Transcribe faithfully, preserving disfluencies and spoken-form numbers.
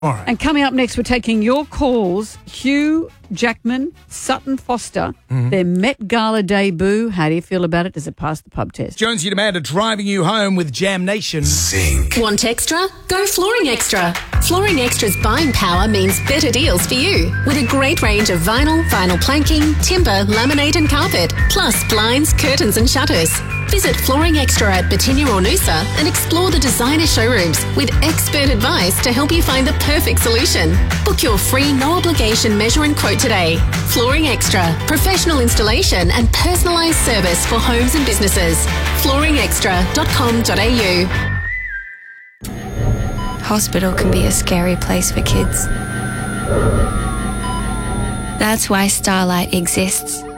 All right. And coming up next, we're taking your calls. Hugh Jackman, Sutton Foster, Mm-hmm. their Met Gala debut. How do you feel about it? Does it pass the pub test? Jonesy and Amanda driving you home with Jam Nation. Zinc. Want extra? Go Flooring Extra. Flooring Extra's buying power means better deals for you. With a great range of vinyl, vinyl planking, timber, laminate and carpet, plus blinds, curtains and shutters. Visit Flooring Extra at Batinia or Noosa and explore the designer showrooms with expert advice to help you find the perfect solution. Book your free no-obligation measure and quote today. Flooring Extra. Professional installation and personalised service for homes and businesses. flooring extra dot com dot a u. Hospital can be a scary place for kids. That's why Starlight exists.